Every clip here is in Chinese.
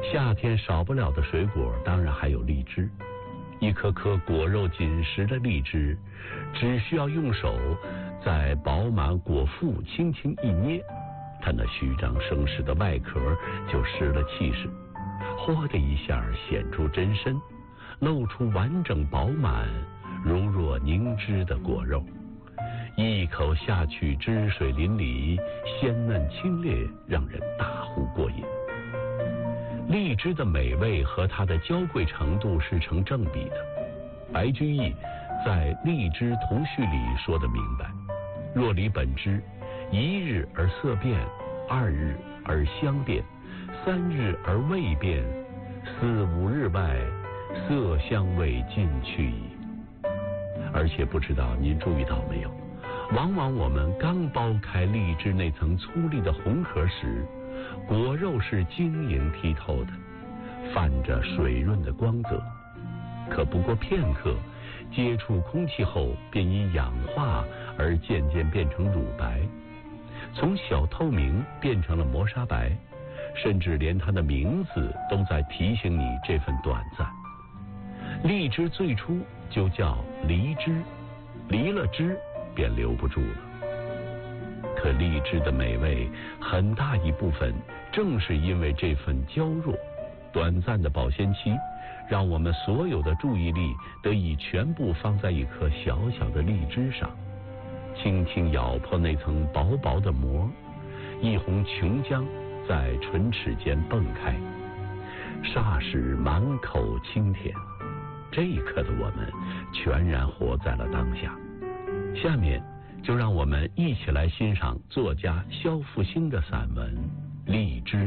夏天少不了的水果当然还有荔枝，一颗颗果肉紧实的荔枝，只需要用手在饱满果腹轻轻一捏，它那虚张声势的外壳就失了气势，豁的一下显出真身，露出完整饱满如若凝脂的果肉，一口下去汁水淋漓，鲜嫩清冽，让人大呼过瘾。荔枝的美味和它的娇贵程度是成正比的。白居易在《荔枝同序》里说得明白：若离本枝，一日而色变，二日而香变，三日而味变，四五日外，色香味尽去矣。而且不知道您注意到没有，往往我们刚剥开荔枝那层粗粝的红壳时，果肉是晶莹剔透的，泛着水润的光泽，可不过片刻，接触空气后便因氧化而渐渐变成乳白，从小透明变成了磨砂白，甚至连它的名字都在提醒你这份短暂。荔枝最初就叫梨枝，离了枝便留不住了。可荔枝的美味很大一部分正是因为这份娇弱短暂的保鲜期，让我们所有的注意力得以全部放在一颗小小的荔枝上，轻轻咬破那层薄薄的膜，一泓琼浆在唇齿间迸开，霎时满口清甜。这一刻的我们全然活在了当下。下面就让我们一起来欣赏作家萧复兴的散文《荔枝》。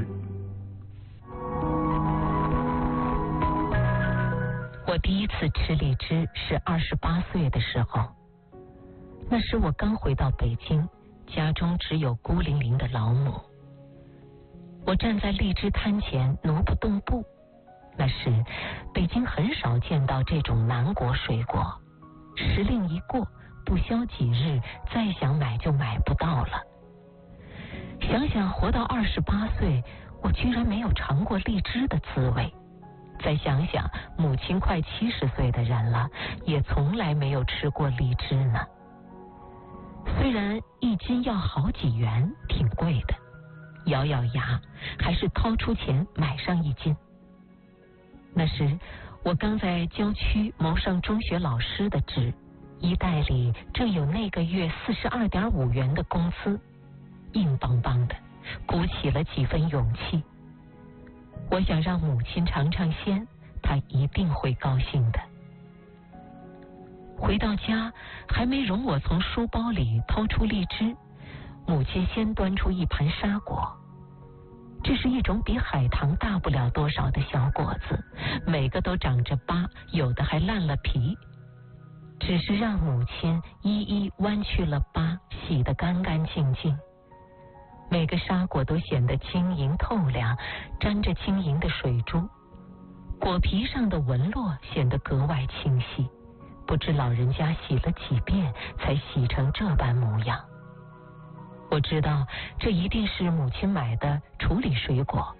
我第一次吃荔枝是28岁的时候，那时我刚回到北京，家中只有孤零零的老母。我站在荔枝摊前挪不动步，那时北京很少见到这种南国水果，时令一过，不消几日，再想买就买不到了。想想活到28岁，我居然没有尝过荔枝的滋味。再想想母亲快70岁的人了，也从来没有吃过荔枝呢。虽然1斤要好几元，挺贵的，咬咬牙，还是掏出钱买上1斤。那时我刚在郊区谋上中学老师的职，衣袋里正有那个月42.5元的工资，硬邦邦的，鼓起了几分勇气。我想让母亲尝尝鲜，她一定会高兴的。回到家，还没容我从书包里掏出荔枝，母亲先端出一盘沙果。这是一种比海棠大不了多少的小果子，每个都长着疤，有的还烂了皮。只是让母亲一一剜去了疤，洗得干干净净。每个沙果都显得晶莹透亮，沾着晶莹的水珠，果皮上的纹络显得格外清晰，不知老人家洗了几遍才洗成这般模样。我知道这一定是母亲买的处理水果，